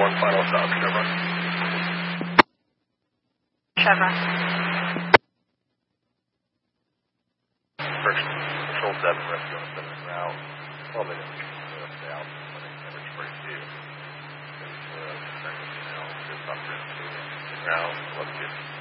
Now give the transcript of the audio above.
1 final stop, Chevron. Chevron. First, Control 7, rescue on 7 ground. 12 minutes, south, average 42. Turn now, good top ground, 11 50.